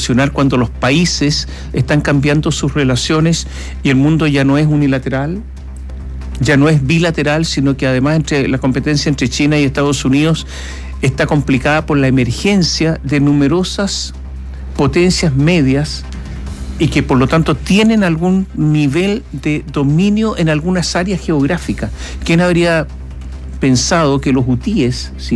evolucionar cuando los países están cambiando sus relaciones y el mundo ya no es unilateral, ya no es bilateral, sino que además la competencia entre China y Estados Unidos está complicada por la emergencia de numerosas potencias medias y que por lo tanto tienen algún nivel de dominio en algunas áreas geográficas. ¿Quién habría pensado que los hutíes,